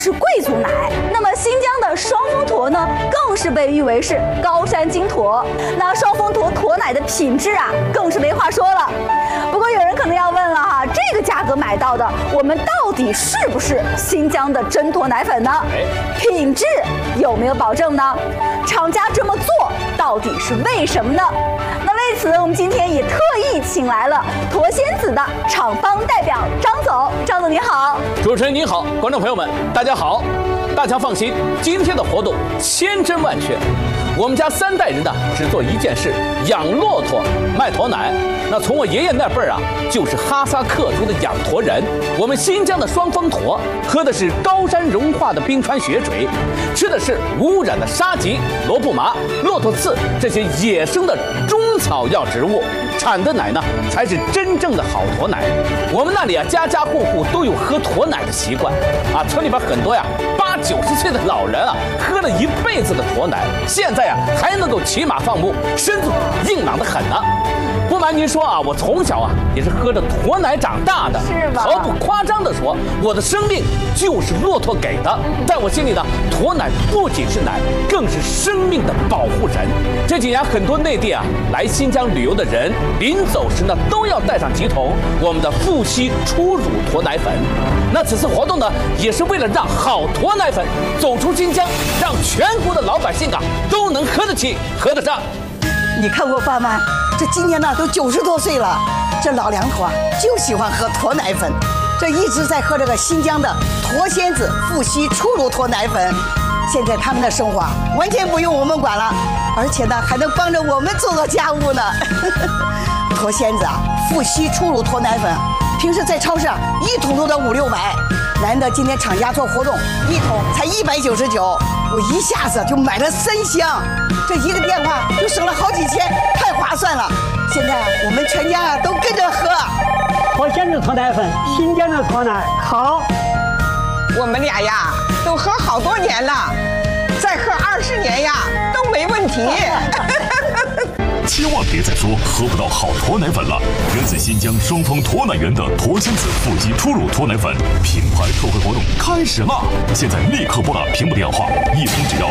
是贵族奶。那么新疆的双峰驼呢，更是被誉为是高山金驼。那双峰驼驼奶的品质啊，更是没话说了。不过有人可能要问了哈，这个价格买到的，我们到底是不是新疆的真驼奶粉呢？品质有没有保证呢？厂家这么做到底是为什么呢？那为此，我们今天也特意请来了驼仙子的厂方代表张总。张总你好。 主持人您好，观众朋友们大家好。大家放心，今天的活动千真万确。我们家3代人呢，只做一件事：养骆驼、卖驼奶。那从我爷爷那辈儿啊，就是哈萨克族的养驼人。我们新疆的双峰驼喝的是高山融化的冰川雪水，吃的是无污染的沙棘、罗布麻、骆驼刺这些野生的中草药植物，产的奶呢才是真正的好驼奶。我们那里啊，家家户户都有喝驼奶的习惯啊，村里边很多呀80、90岁的老人啊，喝了一辈子的驼奶，现在呀还能够骑马放牧，身子硬朗得很呢。不瞒您说啊，我从小啊也是喝着驼奶长大的， 是吧？ 毫不夸张地说，我的生命就是骆驼给的。在我心里呢，驼奶不仅是奶，更是生命的保护神。这几年很多内地啊来新疆旅游的人，临走时呢都要带上几桶我们的富硒初乳驼奶粉。那此次活动呢，也是为了让好驼奶粉走出新疆，让全国的老百姓啊都能喝得起、喝得上。 你看我爸妈，这今年呢都90多岁了，这老两口啊就喜欢喝驼奶粉，这一直在喝这个新疆的驼仙子富硒初乳驼奶粉。现在他们的生活啊完全不用我们管了，而且呢还能帮着我们做做家务呢。驼仙子啊富硒初乳驼奶粉，平时在超市啊1桶都得500、600，难得今天厂家做活动，1桶才199，我一下子就买了3箱，这一个电话就省了好几千，太划算了。现在我们全家都跟着喝。 驼仙子驼奶粉，新疆的驼奶好。 我们俩呀都喝好多年了，再喝20年呀都没问题。 千万别再说喝不到好驼奶粉了！源自新疆双峰驼奶园的驼仙子富硒初乳驼奶粉品牌特惠活动开始啦！现在立刻拨打屏幕电话，1桶只要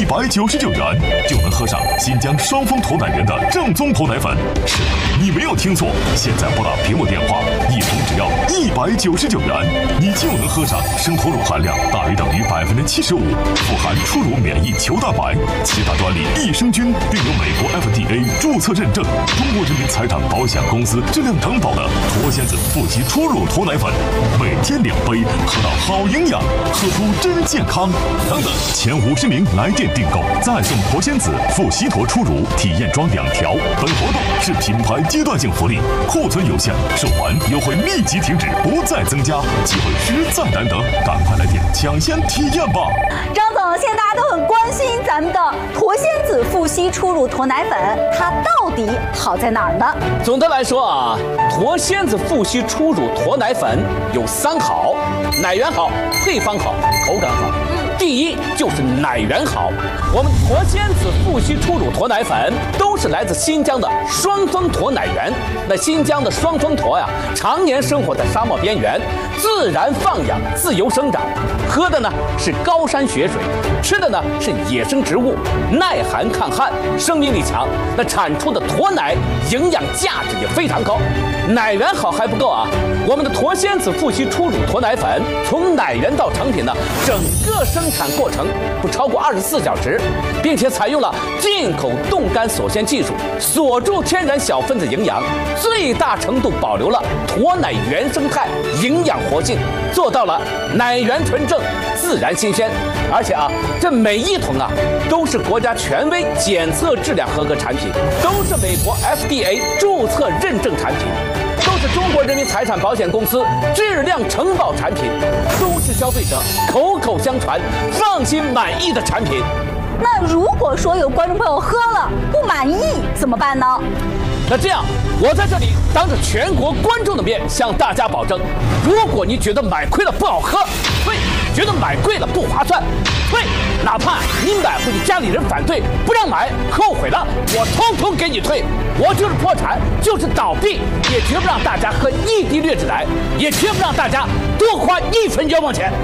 199元，就能喝上新疆双峰驼奶园的正宗驼奶粉。是的，你没有听错，现在拨打屏幕电话，1桶只要199元，你就能喝上生驼乳含量大于等于75%，富含初乳免疫球蛋白，其他专利益生菌，并有美国 FDA 注册认证，中国人民财产保险公司质量担保的驼仙子富硒初乳驼奶粉，每天2杯，喝到好营养，喝出真健康。等等，前50名来电订购，再送驼仙子富硒驼初乳体验装2条。本活动是品牌阶段性福利，库存有限，售完优惠立即停止，不再增加，机会实在难得，赶快来电抢先体验吧！ 张总，现在大家都很关心咱们的驼仙子富硒初乳驼奶粉，它到底好在哪儿呢？ 总的来说啊，驼仙子富硒初乳驼奶粉有3好：奶源好、配方好、口感好。第一就是奶源好，我们驼仙子富硒初乳驼奶粉都是来自新疆的双峰驼奶源。那新疆的双峰驼呀，常年生活在沙漠边缘，自然放养，自由生长，喝的呢是高山雪水，吃的呢是野生植物，耐寒抗旱，生命力强。那产出的驼奶营养价值也非常高。奶源好还不够啊，我们的驼仙子富硒初乳驼奶粉从奶源到成品呢，整个生产过程不超过24小时，并且采用了进口冻干锁鲜技术，锁住天然小分子营养，最大程度保留了驼奶原生态营养活性，做到了奶源纯正、自然新鲜。而且啊，这每1桶啊都是国家权威检测质量合格产品，都是美国 FDA 注册认证产品，都是中国人民财产保险公司质量承保产品，都是消费者口口相传、放心满意的产品。 那如果说有观众朋友喝了不满意怎么办呢？ 那这样，我在这里当着全国观众的面向大家保证，如果你觉得买亏了不好喝，退；觉得买贵了不划算，退；哪怕你买回去家里人反对不让买，后悔了，我通通给你退。我就是破产，就是倒闭，也绝不让大家喝1滴劣质奶，也绝不让大家多花1分冤枉钱。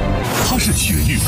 它是雪域